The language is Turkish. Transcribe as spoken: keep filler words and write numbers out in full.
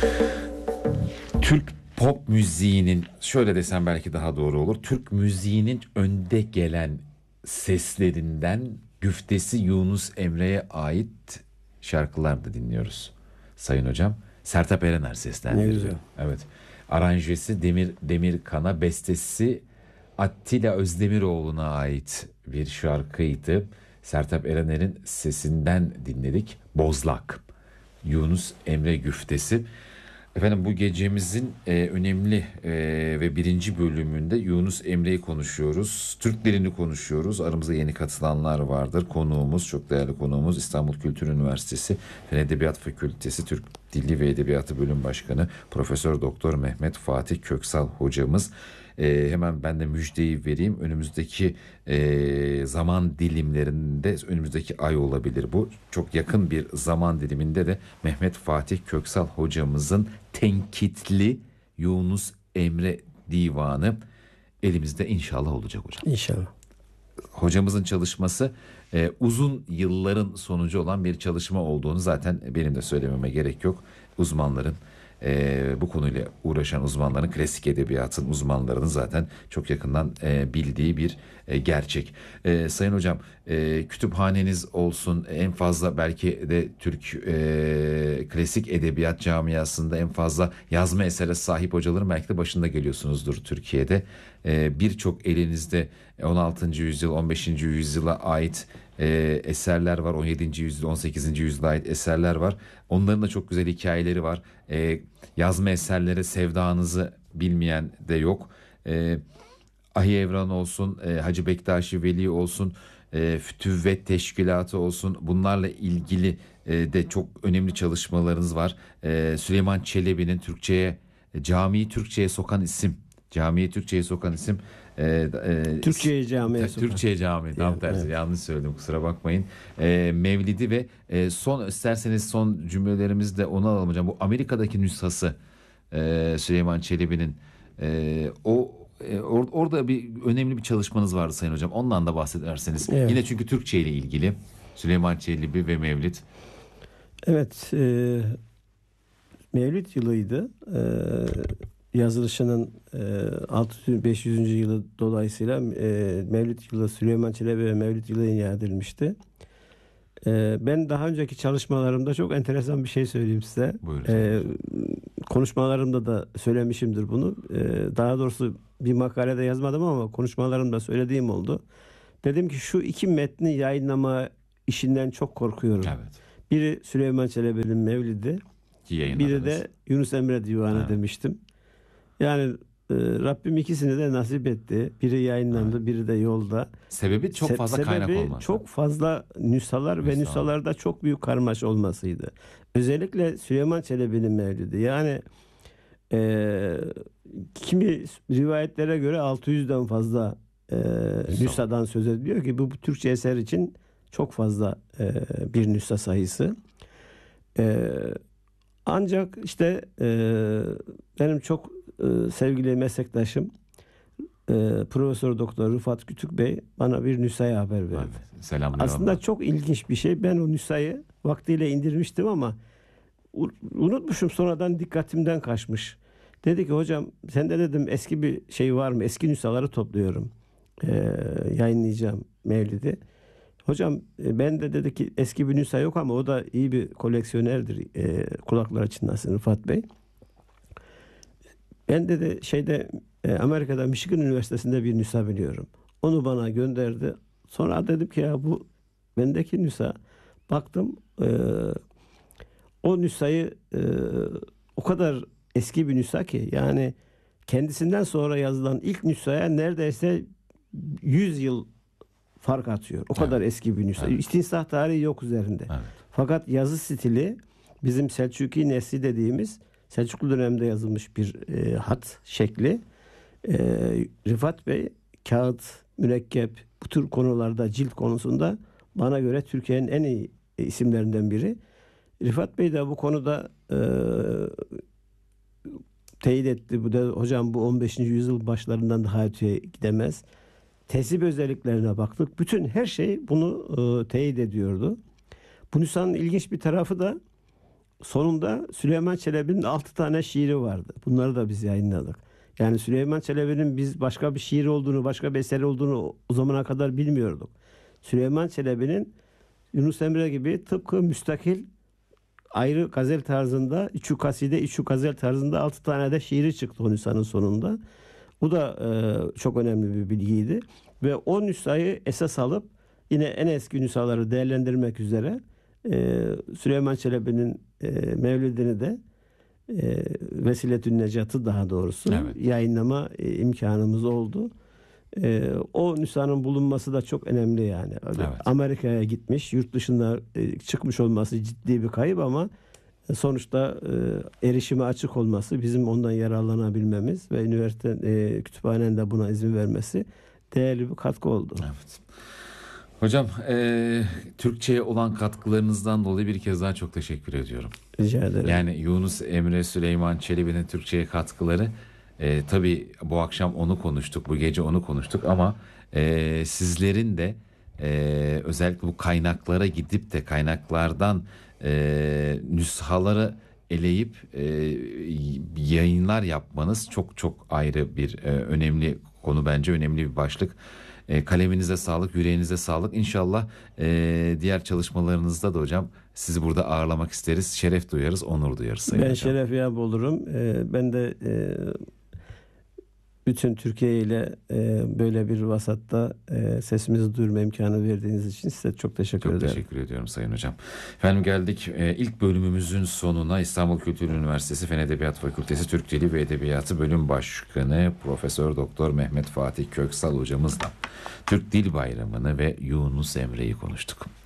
Türk pop müziğinin, şöyle desem belki daha doğru olur, Türk müziğinin önde gelen seslerinden güftesi Yunus Emre'ye ait şarkılar da dinliyoruz Sayın Hocam. Sertab Erener seslendiriyor. Evet. Aranjesi Demir Demirkan'a, bestesi Attila Özdemiroğlu'na ait bir şarkıydı. Sertab Erener'in sesinden dinledik. Bozlak, Yunus Emre güftesi. Efendim, bu gecemizin e, önemli e, ve birinci bölümünde Yunus Emre'yi konuşuyoruz. Türk dilini konuşuyoruz. Aramızda yeni katılanlar vardır. Konuğumuz, çok değerli konuğumuz, İstanbul Kültür Üniversitesi Fen Edebiyat Fakültesi Türk Dili ve Edebiyatı Bölüm Başkanı Profesör Doktor Mehmet Fatih Köksal hocamız. Ee, hemen ben de müjdeyi vereyim. Önümüzdeki e, zaman dilimlerinde, önümüzdeki ay olabilir bu, çok yakın bir zaman diliminde de Mehmet Fatih Köksal hocamızın tenkitli Yunus Emre divanı elimizde inşallah olacak hocam. İnşallah. Hocamızın çalışması e, uzun yılların sonucu olan bir çalışma olduğunu zaten benim de söylememe gerek yok. Uzmanların, e, bu konuyla uğraşan uzmanların, klasik edebiyatın uzmanlarının zaten çok yakından e, bildiği bir e, gerçek. E, Sayın Hocam, e, kütüphaneniz olsun, en fazla belki de Türk e, klasik edebiyat camiasında en fazla yazma esere sahip hocaların belki de başında geliyorsunuzdur Türkiye'de. E, Birçok elinizde on altıncı yüzyıl, on beşinci yüzyıla ait e, eserler var. on yedinci yüzyıl, on sekizinci yüzyıla ait eserler var. Onların da çok güzel hikayeleri var. E, yazma eserlere sevdanızı bilmeyen de yok. E, Ahi Evran olsun, e, Hacı Bektaşi Veli olsun, e, Fütüvvet Teşkilatı olsun, bunlarla ilgili e, de çok önemli çalışmalarınız var. E, Süleyman Çelebi'nin Türkçe'ye, camiyi Türkçe'ye sokan isim, camiyi Türkçe'ye sokan isim, e, e, Türkçe'ye camiye sokan. Türkçe'ye cami, tam tersi, evet. Yanlış söyledim, kusura bakmayın. E, Mevlidi ve e, son, isterseniz son cümlelerimizde onu alalım hocam. Bu Amerika'daki nüshası e, Süleyman Çelebi'nin, e, o e, or, orada bir önemli bir çalışmanız vardı Sayın Hocam. Ondan da bahsederseniz. Evet. Yine çünkü Türkçe ile ilgili Süleyman Çelebi ve Mevlid. Evet, e, Mevlid yılıydı. E, yazılışının e, altı yüz beş yüzüncü yılı dolayısıyla e, Mevlid yılı Süleyman Çelebi ve Mevlid yılı icat edilmişti. E, ben daha önceki çalışmalarımda çok enteresan bir şey söyleyeyim size. Buyurun. E, konuşmalarımda da söylemişimdir bunu. E, daha doğrusu bir makalede yazmadım ama konuşmalarımda söylediğim oldu. Dedim ki şu iki metni yayınlama işinden çok korkuyorum. Evet. Biri Süleyman Çelebi'nin Mevlidi, biri de Yunus Emre Divanı, evet, demiştim. Yani e, Rabbim ikisini de nasip etti. Biri yayınlandı, evet, biri de yolda. Sebebi çok Se- fazla sebebi kaynak olması. çok fazla nüshalar Nüsha. ve nüshalarda çok büyük karmaşa olmasıydı. Özellikle Süleyman Çelebi'nin Mevlidi. Yani e, kimi rivayetlere göre altı yüzden fazla e, nüshadan söz ediliyor ki bu, bu Türkçe eser için çok fazla e, bir nüsha sayısı. E, ancak işte e, benim çok e, sevgili meslektaşım e, Profesör Doktor Rıfat Kütük Bey bana bir nüshaya haber verdi. Selamlar. Aslında Allah. Çok ilginç bir şey. Ben o nüshayı vaktiyle indirmiştim ama unutmuşum, sonradan dikkatimden kaçmış. Dedi ki hocam sende dedim eski bir şey var mı? Eski nüshaları topluyorum. Ee, yayınlayacağım Mevlid'i. Hocam ben de dedi ki eski bir nüsha yok ama o da iyi bir koleksiyonerdir. Ee, kulaklar çınlasın Rıfat Bey. Ben dedi şeyde Amerika'da Michigan Üniversitesi'nde bir nüsha biliyorum. Onu bana gönderdi. Sonra dedim ki ya bu bendeki nüsha. Baktım e, o nüshayı e, o kadar eski bir nüsha ki yani kendisinden sonra yazılan ilk nüshaya neredeyse yüz yıl fark atıyor. O evet. kadar eski bir nüsha. Evet. İstinsah tarihi yok üzerinde. Evet. Fakat yazı stili bizim Selçuki nesli dediğimiz Selçuklu döneminde yazılmış bir e, hat şekli. E, Rıfat Bey kağıt, mürekkep bu tür konularda, cilt konusunda bana göre Türkiye'nin en iyi isimlerinden biri. Rıfat Bey de bu konuda e, teyit etti. Bu da hocam bu on beşinci yüzyıl başlarından daha öteye gidemez. Tesip özelliklerine baktık. Bütün her şey bunu e, teyit ediyordu. Bu nüshanın ilginç bir tarafı da sonunda Süleyman Çelebi'nin altı tane şiiri vardı. Bunları da biz yayınladık. Yani Süleyman Çelebi'nin biz başka bir şiir olduğunu, başka bir eseri olduğunu o zamana kadar bilmiyorduk. Süleyman Çelebi'nin Yunus Emre gibi tıpkı müstakil ayrı gazel tarzında, üçü kaside, üçü gazel tarzında altı tane de şiiri çıktı o nüshanın sonunda. Bu da e, çok önemli bir bilgiydi. Ve o nüshayı esas alıp yine en eski nüshaları değerlendirmek üzere e, Süleyman Çelebi'nin e, Mevlidini de e, Vesiletün Necat'ı daha doğrusu Evet. yayınlama e, imkanımız oldu. E, o nüshanın bulunması da çok önemli yani. Evet. Amerika'ya gitmiş, yurt dışında e, çıkmış olması ciddi bir kayıp ama sonuçta e, erişime açık olması, bizim ondan yararlanabilmemiz ve üniversite e, kütüphanenin de buna izin vermesi değerli bir katkı oldu. Evet. Hocam, e, Türkçe'ye olan katkılarınızdan dolayı bir kez daha çok teşekkür ediyorum. Rica ederim. Yani Yunus Emre Süleyman Çelebi'nin Türkçe'ye katkıları, e, tabii bu akşam onu konuştuk, bu gece onu konuştuk ama e, sizlerin de e, özellikle bu kaynaklara gidip de kaynaklardan e, nüshaları eleyip e, yayınlar yapmanız çok çok ayrı bir e, önemli konu, bence önemli bir başlık. E, kaleminize sağlık, yüreğinize sağlık. İnşallah e, diğer çalışmalarınızda da hocam sizi burada ağırlamak isteriz. Şeref duyarız, onur duyarız Sayın Ben Hocam. şeref yap olurum. E, ben de e, bütün Türkiye ile e, böyle bir vasatta e, sesimizi duyurma imkanı verdiğiniz için size çok teşekkür Çok ederim. teşekkür ediyorum Sayın Hocam. Efendim, geldik e, ilk bölümümüzün sonuna. İstanbul Kültür Üniversitesi Fen Edebiyat Fakültesi Türk Dili ve Edebiyatı Bölüm Başkanı Profesör Doktor Mehmet Fatih Köksal hocamızla Türk Dil Bayramı'nı ve Yunus Emre'yi konuştuk.